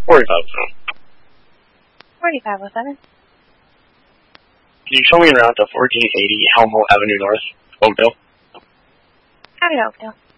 4507. 4507. Can you show me around to 1480 Helmholtz Avenue North, Oakdale? Copy to Oakdale.